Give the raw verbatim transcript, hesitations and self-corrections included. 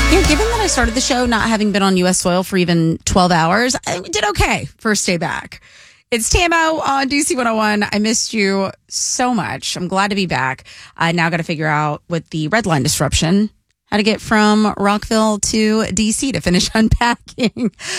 You know, given that I started the show not having been on U S soil for even twelve hours, I did okay first day back. It's T M O on D C one oh one. I missed you so much. I'm glad to be back. I now got to figure out with the red line disruption how to get from Rockville to D C to finish unpacking.